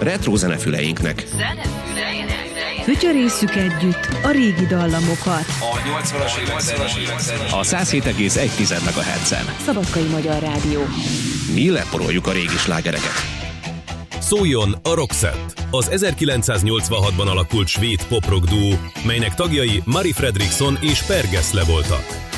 retro zenefüleinknek. Fütyörésszük együtt a régi dallamokat. A 80-as évek A 107,1 MHz-en. Szabadkai Magyar Rádió. Mi leporoljuk a régi slágereket. Szóljon a Roxette, az 1986-ban alakult svéd pop-rock duó, melynek tagjai Mari Fredriksson és Per Gessle voltak.